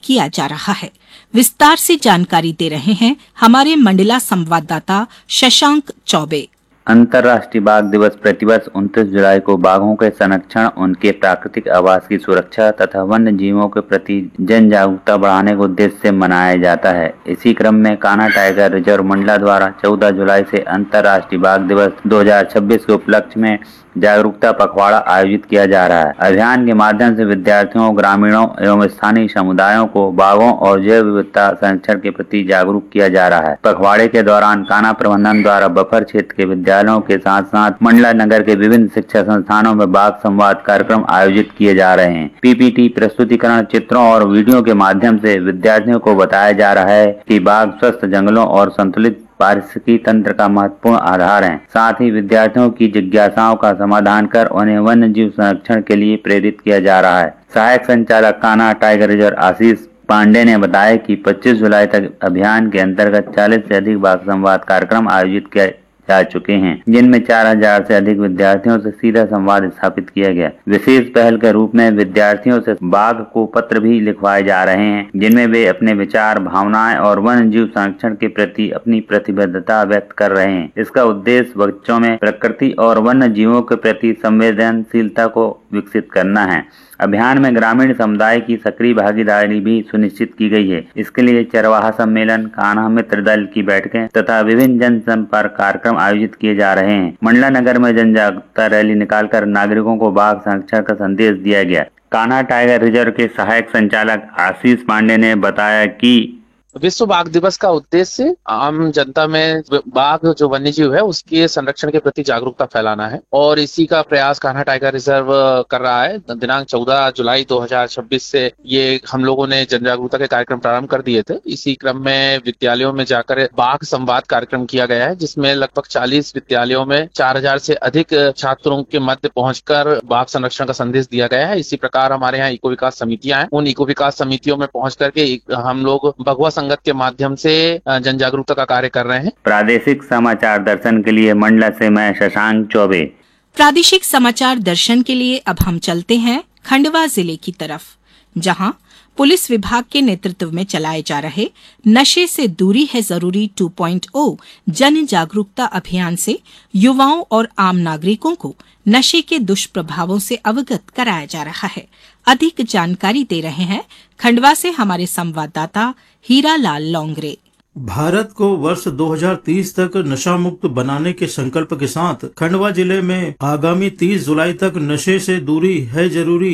किया जा रहा है। विस्तार से जानकारी दे रहे हैं हमारे मंडला संवाददाता शशांक चौबे। अंतर्राष्ट्रीय बाघ दिवस प्रतिवर्ष 29 जुलाई को बाघों के संरक्षण, उनके प्राकृतिक आवास की सुरक्षा तथा वन्य जीवों के प्रति जन जागरूकता बढ़ाने के उद्देश्य से मनाया जाता है। इसी क्रम में कान्हा टाइगर रिजर्व मंडला द्वारा 14 जुलाई से अंतर्राष्ट्रीय बाघ दिवस 2026 के उपलक्ष्य में जागरूकता पखवाड़ा आयोजित किया जा रहा है। अभियान के माध्यम से विद्यार्थियों, ग्रामीणों एवं स्थानीय समुदायों को बाघों और जैव विविधता संरक्षण के प्रति जागरूक किया जा रहा है। पखवाड़े के दौरान कान्हा प्रबंधन द्वारा बफर क्षेत्र के विद्यालयों के साथ साथ मंडला नगर के विभिन्न शिक्षा संस्थानों में बाघ संवाद कार्यक्रम आयोजित किए जा रहे हैं। पीपीटी प्रस्तुतिकरण, चित्रों और वीडियो के माध्यम से विद्यार्थियों को बताया जा रहा है कि बाघ स्वस्थ जंगलों और संतुलित पारिस्थितिकी तंत्र का महत्वपूर्ण आधार है। साथ ही विद्यार्थियों की जिज्ञासाओं का समाधान कर उन्हें वन्य जीव संरक्षण के लिए प्रेरित किया जा रहा है। सहायक संचालक कान्हा टाइगर रिजर्व आशीष पांडे ने बताया कि 25 जुलाई तक अभियान के अंतर्गत 40 से अधिक बाघ संवाद कार्यक्रम आयोजित किए जा चुके हैं, जिनमें 4000 से अधिक विद्यार्थियों से सीधा संवाद स्थापित किया गया। विशेष पहल के रूप में विद्यार्थियों से बाघ को पत्र भी लिखवाए जा रहे हैं, जिनमें वे अपने विचार, भावनाएं और वन्य जीव संरक्षण के प्रति अपनी प्रतिबद्धता व्यक्त कर रहे हैं। इसका उद्देश्य बच्चों में प्रकृति और वन्य जीवों के प्रति संवेदनशीलता को विकसित करना है। अभियान में ग्रामीण समुदाय की सक्रिय भागीदारी भी सुनिश्चित की गई है। इसके लिए चरवाहा सम्मेलन, कान्हा मित्र दल की बैठकें तथा विभिन्न जन संपर्क कार्यक्रम आयोजित किए जा रहे हैं। मंडला नगर में जन जागरूकता रैली निकालकर नागरिकों को बाघ संरक्षण का संदेश दिया गया। कान्हा टाइगर रिजर्व के सहायक संचालक आशीष पांडे ने बताया कि विश्व बाघ दिवस का उद्देश्य आम जनता में बाघ जो वन्य जीव है उसके संरक्षण के प्रति जागरूकता फैलाना है और इसी का प्रयास कान्हा टाइगर रिजर्व कर रहा है। दिनांक 14 जुलाई 2026 से ये हम लोगों ने जन जागरूकता के कार्यक्रम प्रारंभ कर दिए थे। इसी क्रम में विद्यालयों में जाकर बाघ संवाद कार्यक्रम किया गया है, जिसमें लगभग 40 विद्यालयों में 4000 से अधिक छात्रों के मध्य पहुंचकर बाघ संरक्षण का संदेश दिया गया है। इसी प्रकार हमारे यहाँ इको विकास समितियां हैं, उन इको विकास समितियों में पहुंच करके हम लोग भगवा संगत के माध्यम से जन जागरूकता का कार्य कर रहे हैं। प्रादेशिक समाचार दर्शन के लिए मंडला से मैं शशांक चौबे। प्रादेशिक समाचार दर्शन के लिए अब हम चलते हैं खंडवा जिले की तरफ, जहां पुलिस विभाग के नेतृत्व में चलाए जा रहे नशे से दूरी है जरूरी 2.0 जन जागरूकता अभियान से युवाओं और आम नागरिकों को नशे के दुष्प्रभावों से अवगत कराया जा रहा है। अधिक जानकारी दे रहे हैं खंडवा से हमारे संवाददाता हीरालाल लोंगरे। भारत को वर्ष 2030 तक नशा मुक्त बनाने के संकल्प के साथ खंडवा जिले में आगामी 30 जुलाई तक नशे से दूरी है जरूरी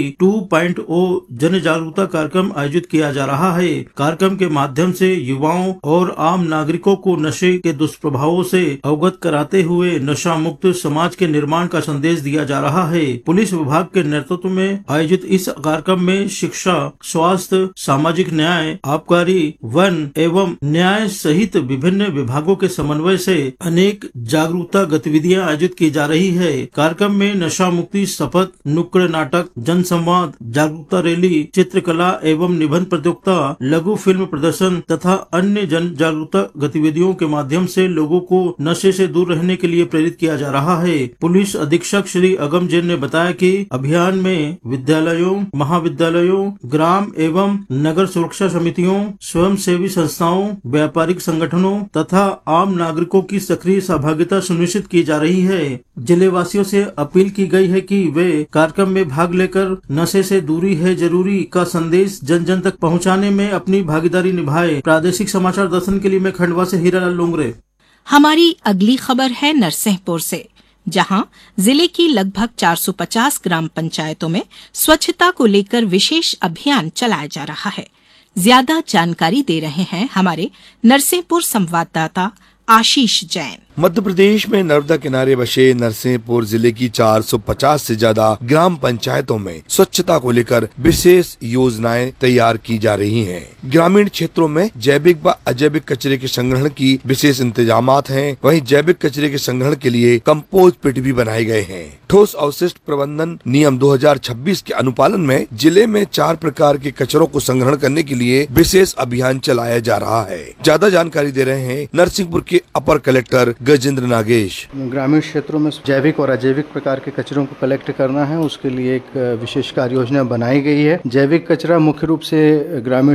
2.0 जन जागरूकता कार्यक्रम आयोजित किया जा रहा है। कार्यक्रम के माध्यम से युवाओं और आम नागरिकों को नशे के दुष्प्रभावों से अवगत कराते हुए नशा मुक्त समाज के निर्माण का संदेश दिया जा रहा है। पुलिस विभाग के नेतृत्व में आयोजित इस कार्यक्रम में शिक्षा, स्वास्थ्य, सामाजिक न्याय, आबकारी, वन एवं न्याय सहित विभिन्न विभागों के समन्वय से अनेक जागरूकता गतिविधियां आयोजित की जा रही है। कार्यक्रम में नशा मुक्ति शपथ, नुक्कड़ नाटक, जन संवाद, जागरूकता रैली, चित्रकला एवं निबंध प्रतियोगिता, लघु फिल्म प्रदर्शन तथा अन्य जन जागरूकता गतिविधियों के माध्यम से लोगों को नशे से दूर रहने के लिए प्रेरित किया जा रहा है। पुलिस अधीक्षक श्री अगम जैन ने बताया कि अभियान में विद्यालयों, महाविद्यालयों, ग्राम एवं नगर सुरक्षा समितियों, स्वयं सेवी संस्थाओं, व्यापारिक संगठनों तथा आम नागरिकों की सक्रिय सहभागिता सुनिश्चित की जा रही है। जिले वासियों से अपील की गई है कि वे कार्यक्रम में भाग लेकर नशे से दूरी है जरूरी का संदेश जन जन तक पहुंचाने में अपनी भागीदारी निभाए। प्रादेशिक समाचार दर्शन के लिए मैं खंडवा से हीरालाल लोंगरे। हमारी अगली खबर है नरसिंहपुर से, जहां जिले की लगभग 450 ग्राम पंचायतों में स्वच्छता को लेकर विशेष अभियान चलाया जा रहा है। ज्यादा जानकारी दे रहे हैं हमारे नरसिंहपुर संवाददाता आशीष जैन। मध्य प्रदेश में नर्मदा किनारे बसे नरसिंहपुर जिले की 450 से ज्यादा ग्राम पंचायतों में स्वच्छता को लेकर विशेष योजनाएं तैयार की जा रही हैं। ग्रामीण क्षेत्रों में जैविक व अजैविक कचरे के संग्रहण की विशेष इंतजामात हैं। वहीं जैविक कचरे के संग्रहण के लिए कंपोस्ट पिट भी बनाए गए हैं। ठोस अवशिष्ट प्रबंधन नियम 2026 के अनुपालन में जिले में 4 प्रकार के कचरों को संग्रहण करने के लिए विशेष अभियान चलाया जा रहा है। ज्यादा जानकारी दे रहे हैं नरसिंहपुर के अपर कलेक्टर गजेंद्र नागेश। ग्रामीण क्षेत्रों में जैविक और अजैविक प्रकार के कचरों को कलेक्ट करना है, उसके लिए एक विशेष कार्य योजना बनाई गई है। जैविक कचरा मुख्य रूप से ग्रामीण